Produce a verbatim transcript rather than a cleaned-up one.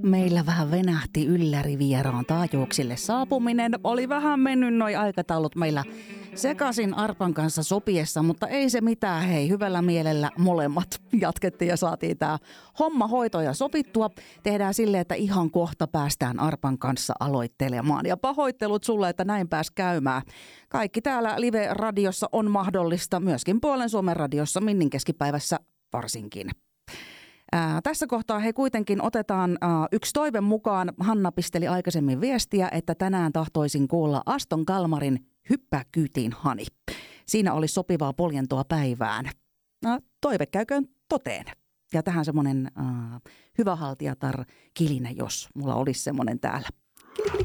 Meillä vähän venähti ylläri vieraan taajuuksille saapuminen. Oli vähän mennyt noi aikataulut meillä sekaisin Arpan kanssa sopiessa, mutta ei se mitään. Hei, hyvällä mielellä molemmat jatkettiin ja saatiin tää homma hoitoja sopittua. Tehdään silleen, että ihan kohta päästään Arpan kanssa aloittelemaan. Ja pahoittelut sulle, että näin pääs käymään. Kaikki täällä Live-radiossa on mahdollista, myöskin Puolen Suomen radiossa, Minnin keskipäivässä varsinkin. Ää, tässä kohtaa he kuitenkin otetaan ää, yksi toive mukaan. Hanna pisteli aikaisemmin viestiä, että tänään tahtoisin kuulla Aston Kalmarin Hyppää kyytiin, Hani. Siinä olisi sopivaa poljentoa päivään. No, toive käyköön toteen. Ja tähän semmoinen hyvä haltijatar kilinä, jos mulla olisi semmoinen täällä.